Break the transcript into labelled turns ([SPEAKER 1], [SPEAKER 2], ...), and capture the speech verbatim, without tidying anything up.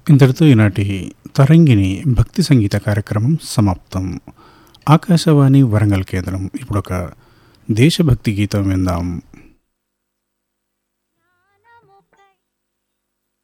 [SPEAKER 1] ఇంతటితో ఈనాటి తరంగిణి భక్తి సంగీత కార్యక్రమం సమాప్తం. ఆకాశవాణి వరంగల్ కేంద్రం. ఇప్పుడు ఒక దేశభక్తి గీతం విందాం.